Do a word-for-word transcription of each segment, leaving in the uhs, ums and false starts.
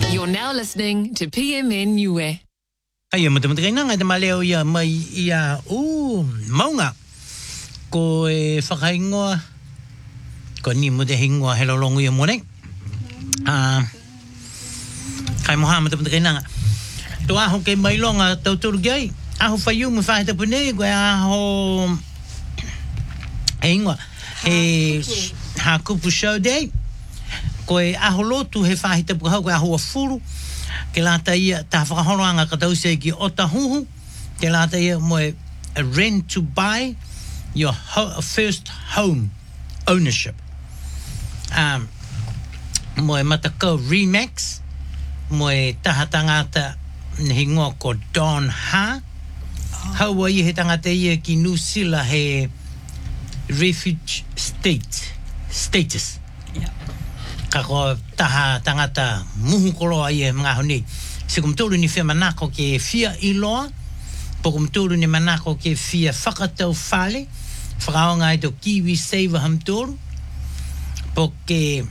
You're now listening to P M N Niue. Ai mo te ngai ngai te maleo ia mai ia u maunga ko e whakaingoa ko ni mo te hingoa he lolongo ia mone ah kai moha mo te ngai nanga to aho ke mai longa tau turu gai aho whaiu mo whahe te pune ko aho e ingoa he ha kupu show day ko e aho lotu he whahe te puka hau ko aho a furu ke lata ia ta whakahoroanga ka tau se ki o tahuhu ke lata ia mo e rent to buy your ho first home ownership um mo e matako Remax mo e taha tangata hingoa ko Don Ha hau i he tangata ia ki New Zealand he refuge state status ka ko taha tangata muhu koloa ia mga honi se kum tolu ni fe manako ke fia iloa po kum tolu ni manako ke fia whakatau whale whakaonga i to kiwi saver ham tolu po ke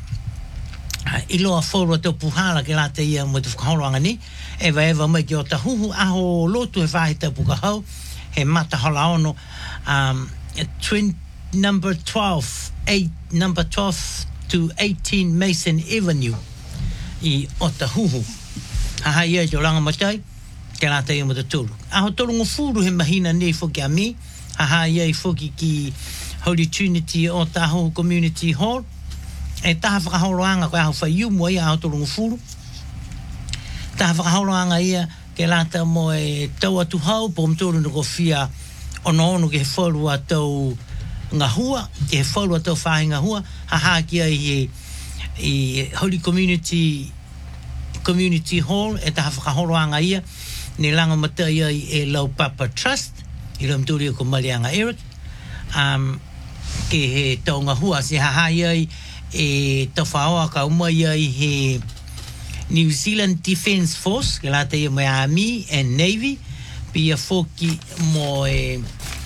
iloa whoro tau puhala ke lata ia mo te whakaholoanga ni eva eva mai ki o tahuhu aho lotu he whahita pukahau he mata hola ono um, number twelve eight number twelve to eighteen Mason Avenue i Otahuhu. Haha ia jo langa matai, ke lata ia mo te tolu. Aho tolu ngofuru he mahina nei foki a mi, haha ia i foki ki Holy Trinity o Tahoe Community Hall, e taha whakaholoanga koe aho whaiu mo ia aho tolu ngofuru. Taha whakaholoanga ia ke lata mo e tau atu hau, po mtolu no ko fia ono ono ke he whaurua tau ngā hua, ke he whaurua tau whahe ngā hua, haha kia i, i Holy Community Community Hall, e taha whakahoroanga ia, ne langa mata ia i e Lau Papa Trust, i lau mturi o ko Marianga Eric, um, ke he tau ngā hua, se haha ia i e tau whaoa ka uma ia i he New Zealand Defence Force, ke lata ia mo Army and Navy, pia foki mo e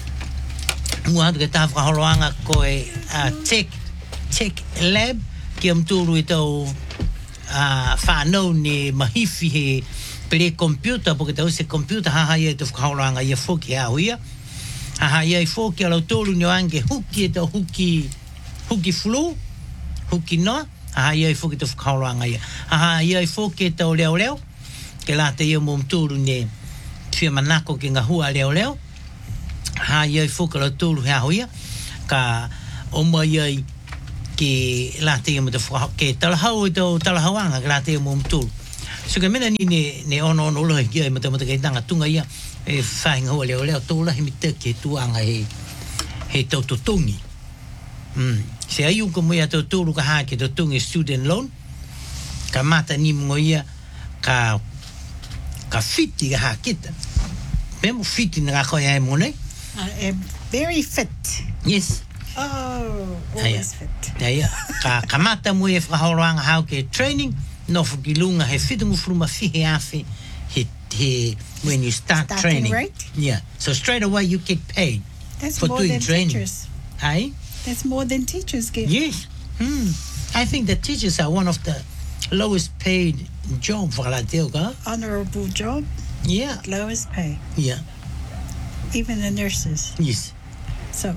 mua ke ta whakaholoanga ko e uh, tech tech lab ki am tūru i tau uh, whanau ni mahifi he pere computer po ke tau se computer haha ia te whakaholoanga ia whoki a huia haha ia i whoki a lau tūru ni ange huki e tau huki huki flu huki noa haha ia i whoki te whakaholoanga ia haha ia i whoki e tau leo leo ke lata ia mo mtūru ni whia manako ke ngā hua leo leo ha ia i whukara tūru hea hoia ka oma ia i ke lāte ia mo te whakahau ke talahau i tau talahauanga ke lāte ia mo mtūru so ka mena ni ne, ne ono ono lohi kia i mata mata kei tanga tunga ia e whainga hoa leo leo tau lahi mi te ke tuanga he he tau tutungi mm. se ai uka mo ia tau tūru ka haa ke tutungi student loan ka mata ni mo ia ka ka fiti ka haa kita memo fiti na ka koe ai mo nei I am very fit. Yes. Oh, always fit. Ia, ka kamata mo e whakahoroanga hau ke training, no whakilunga he whitungu fruma fihe afe, he, he, when you start Starting training. Right? Yeah. So straight away you get paid That's for more doing than training. teachers. Hey? That's more than teachers get. Yes. Hmm. I think the teachers are one of the lowest paid job for la teoka. Honorable job. Yeah. Lowest pay. Yeah. Even the nurses. Yes. So,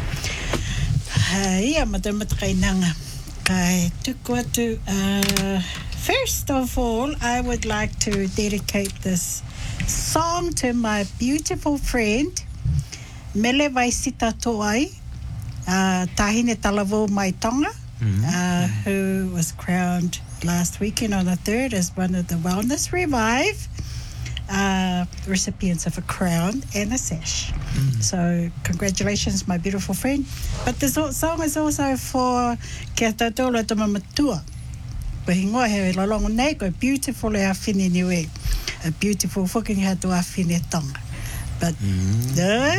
hai ia mata mata kai nanga. Kai tuku atu. Uh, first of all, I would like to dedicate this song to my beautiful friend, Mele Vaisita Toai, uh, Tahine Talavo Maitonga, mm-hmm. uh, who was crowned last weekend on the third as one of the Wellness Revive Uh, recipients of a crown and a sash. Mm. So congratulations, my beautiful friend. But this song is also for Kia Tatola Tama Matua. Pahingoa he lalongo nei ko beautiful e a whine niwe. A beautiful fucking hatu a whine tonga. But mm.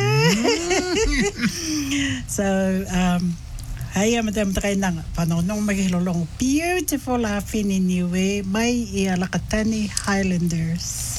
so um hai ama te mtakai nanga whanonong maki lalongo beautiful a whine niwe mai i a Lakatani Highlanders.